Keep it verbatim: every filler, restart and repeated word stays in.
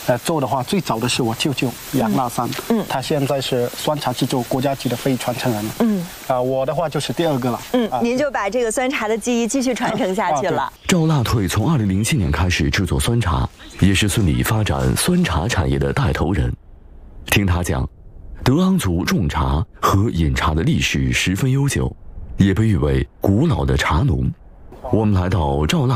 呃，做的话，最早的是我舅舅杨腊山，嗯，他现在是酸茶制作国家级的非遗传承人，嗯，啊、呃，我的话就是第二个了， 嗯， 啊、 您就把这个酸茶的技艺继续传承下去了。啊、 赵腊退从二零零七年开始制作酸茶，也是顺利发展酸茶产业的带头人。听他讲，德昂族种茶和饮茶的历史十分悠久，也被誉为古老的茶农。我们来到赵腊